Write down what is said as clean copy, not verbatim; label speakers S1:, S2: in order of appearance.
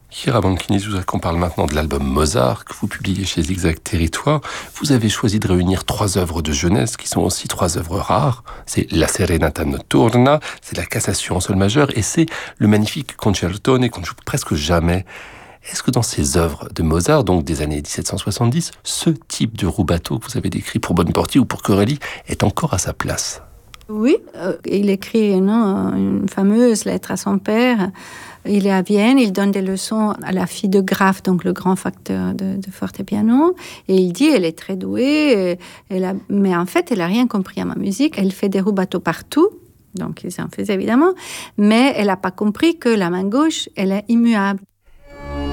S1: Chiara Banchini-Zusa, qu'on parle maintenant de l'album Mozart, que vous publiez chez Zigzag Territoire. Vous avez choisi de réunir 3 œuvres de jeunesse, qui sont aussi 3 œuvres rares. C'est La Serenata Notturna, c'est la Cassation en sol majeur, et c'est le magnifique Concertone qu'on ne joue presque jamais. Est-ce que dans ces œuvres de Mozart, donc des années 1770, ce type de rubato que vous avez décrit pour Bonporti ou pour Corelli est encore à sa place?
S2: Oui, il écrit une fameuse lettre à son père. Il est à Vienne, il donne des leçons à la fille de Graf, donc le grand facteur de fortepiano. Et il dit, elle est très douée, mais en fait, elle n'a rien compris à ma musique. Elle fait des rubato partout, donc ils en faisaient évidemment, mais elle n'a pas compris que la main gauche, elle est immuable.